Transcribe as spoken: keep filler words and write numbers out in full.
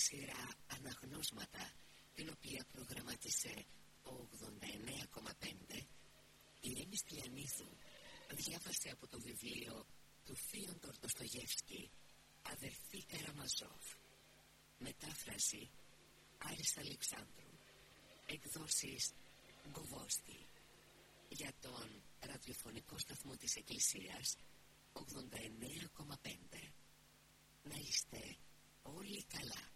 σειρά Αναγνώσματα, την οποία προγραμμάτισε ο ογδόντα εννέα κόμμα πέντε, η Ειρήνη Στυλιανίδου διάβασε από το βιβλίο του Φίοντορ Ντοστογεύσκη «Αδερφή Καραμαζόφ». Μετάφραση Άρης Αλεξάνδρου. Εκδόσεις Γκοβόστη. Για τον ραδιοφωνικό σταθμό της Εκκλησίας ογδόντα εννέα κόμμα πέντε. Να είστε όλοι καλά.